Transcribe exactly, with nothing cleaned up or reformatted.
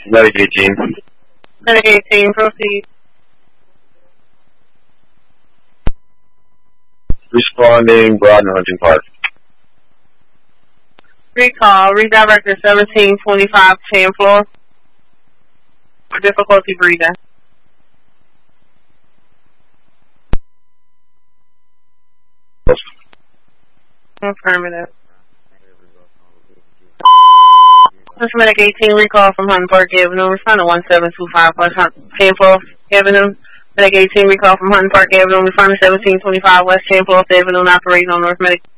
Medic eighteen. Medic eighteen, proceed. Responding, Broad and Hunting Park. Recall, redirect to seventeen twenty-five ten floor. For difficulty breathing. Affirmative. This Medic eighteen, recall from Hunting Park Avenue. Respond to one seven two five West ten floor Avenue. Medic eighteen, recall from Hunting Park Avenue. Respond to seventeen twenty-five West ten floor Avenue. Operating on North Medic.